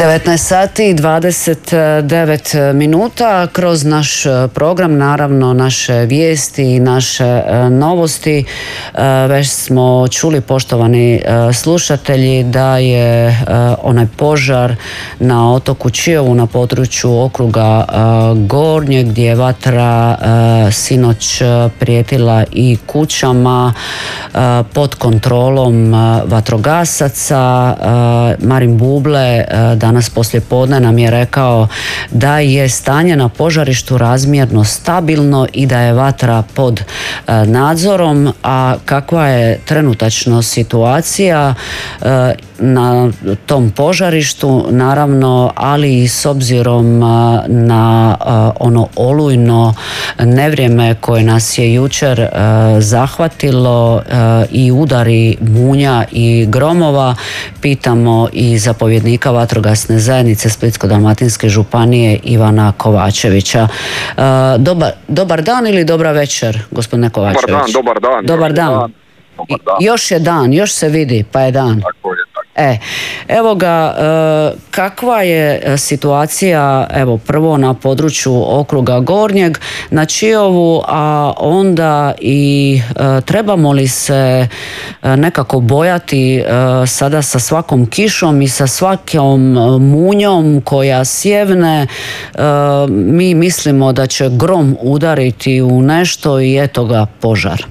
19 sati i 29 minuta. Kroz naš program, naravno naše vijesti i naše novosti, već smo čuli, poštovani slušatelji, da je onaj požar na otoku Čiovu na području okruga Gornje, gdje je vatra sinoć prijetila i kućama, pod kontrolom vatrogasaca. Marin Buble danas poslijepodne nam je rekao da je stanje na požarištu razmjerno stabilno i da je vatra pod nadzorom. A kakva je trenutačno situacija na tom požarištu, naravno, ali i s obzirom na ono olujno nevrijeme koje nas je jučer zahvatilo i udari munja i gromova, pitamo i zapovjednika vatrogasne zajednice Splitsko-dalmatinske županije Ivana Kovačevića. Dobar dan ili dobra večer, gospodine Kovačević? Dobar dan. Još je dan, još se vidi, pa je dan. Tako je. Evo ga, kakva je situacija, evo, prvo na području okruga Gornjeg, na Čiovu, a onda i trebamo li se nekako bojati sada sa svakom kišom i sa svakom munjom koja sjevne? Mi mislimo da će grom udariti u nešto i eto ga požar.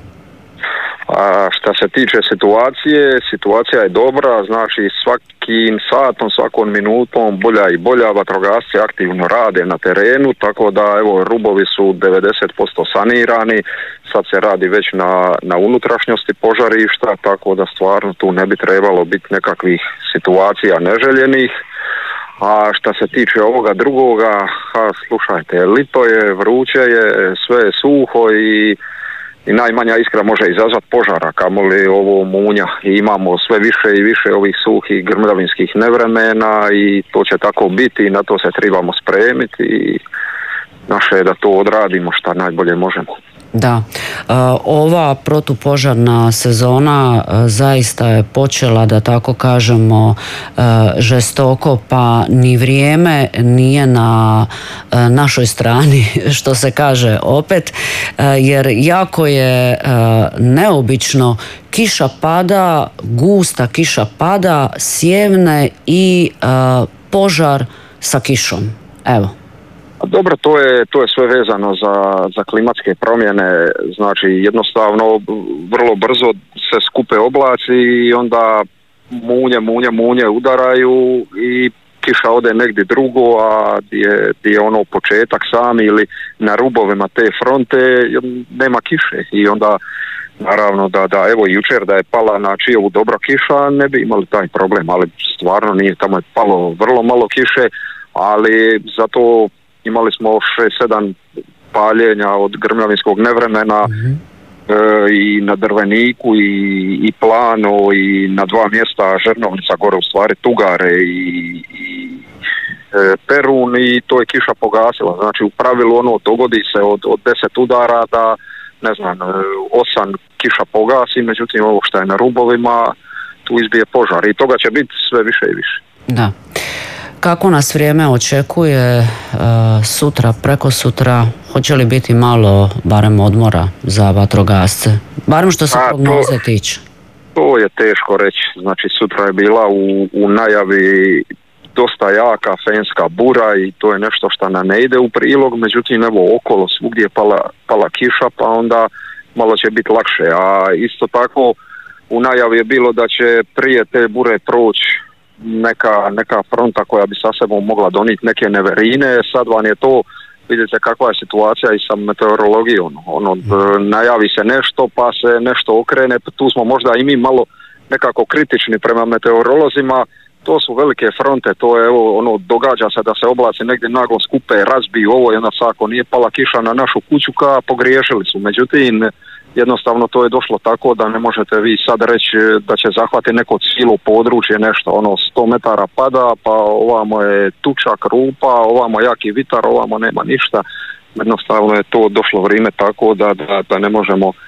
A šta se tiče situacija je dobra, znači svakim satom, svakom minutom bolja i bolja, vatrogasci aktivno rade na terenu, tako da evo rubovi su 90% sanirani, sad se radi već na unutrašnjosti požarišta, tako da stvarno tu ne bi trebalo biti nekakvih situacija neželjenih. A šta se tiče ovoga drugoga, slušajte, lito je, vruće je, sve je suho i najmanja iskra može izazvati požara, kamoli ovo munja. I imamo sve više i više ovih suhih grmljavinskih nevremena i to će tako biti i na to se trebamo spremiti i naše je da to odradimo šta najbolje možemo. Da, ova protupožarna sezona zaista je počela, da tako kažemo, žestoko, pa ni vrijeme nije na našoj strani, što se kaže opet, jer jako je neobično, kiša pada, gusta kiša pada, sjevne i požar sa kišom. Evo. Dobro, to je sve vezano za klimatske promjene, znači jednostavno vrlo brzo se skupe oblaci i onda munje udaraju i kiša ode negdje drugo, a gdje je ono početak sami ili na rubovima te fronte nema kiše i onda naravno da evo jučer da je pala na Čiovu dobra kiša ne bi imali taj problem, ali stvarno nije, tamo je palo vrlo malo kiše, ali zato imali smo 6-7 paljenja od grmljavinskog nevremena i na Drveniku i Plano i na 2 mjesta Žernovnica gore u stvari Tugare i Perun i to je kiša pogasila. Znači u pravilu ono dogodi se od 10 udara da ne znam 8 kiša pogasi, međutim ovo što je na rubovima tu izbije požar i toga će biti sve više i više. Da. Kako nas vrijeme očekuje sutra, prekosutra? Hoće li biti malo barem odmora za vatrogasce? Barem što se prognoze tiče. To je teško reći. Znači sutra je bila u najavi dosta jaka fenska bura i to je nešto što nam ne ide u prilog. Međutim, evo okolo svugdje je pala kiša, pa onda malo će biti lakše. A isto tako u najavi je bilo da će prije te bure proći neka fronta koja bi sa sebom mogla donijeti neke neverine. Sad vam je to, vidite kakva je situacija i sa meteorologijom. Najavi se nešto pa se nešto okrene, tu smo možda i mi malo nekako kritični prema meteorolozima. To su velike fronte, to je događa se da se oblaci negdje naglo skupe, razbiju ovo i onda ako nije pala kiša na našu kuću, pogriješili su. Međutim, jednostavno to je došlo tako da ne možete vi sad reći da će zahvatiti neko cijelo područje, nešto 100 metara pada, pa ovamo je tučak, rupa, ovamo jaki vitar, ovamo nema ništa. Jednostavno je to došlo vrijeme tako da ne možemo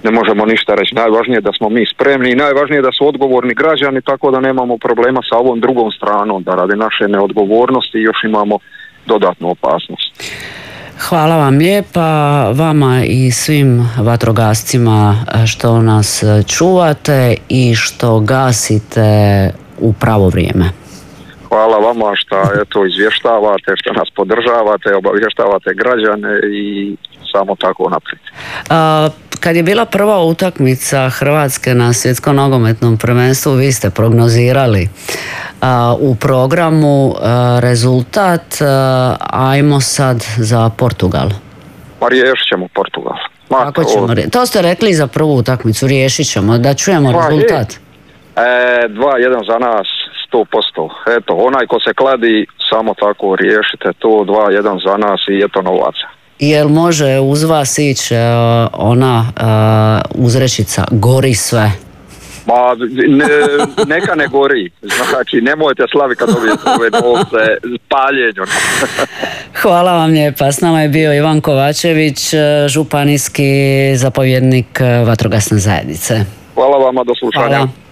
ne možemo ništa reći. Najvažnije je da smo mi spremni i najvažnije je da su odgovorni građani, tako da nemamo problema sa ovom drugom stranom, da radi naše neodgovornosti još imamo dodatnu opasnost. Hvala vam lijepa, vama i svim vatrogascima što nas čuvate i što gasite u pravo vrijeme. Hvala vama što izvještavate, što nas podržavate, obavještavate građane i samo tako naprijed. Kad je bila prva utakmica Hrvatske na svjetskom nogometnom prvenstvu, vi ste prognozirali u programu rezultat. Ajmo sad za Portugal. Pa riješit ćemo Portugal. Kako ćemo? To ste rekli za prvu utakmicu, riješit ćemo. Da čujemo rezultat. 2-1 za nas, 100%. Eto, onaj ko se kladi, samo tako riješite to, 2-1 za nas i eto novaca. Jel može uz vas ići ona uzrečica gori sve? Ma, neka ne gori. Znači, nemojte slavi kad dobijete ove novce paljenju. Hvala vam lijepa. S nama je bio Ivan Kovačević, županijski zapovjednik vatrogasne zajednice. Hvala vama, do slušanja. Hvala.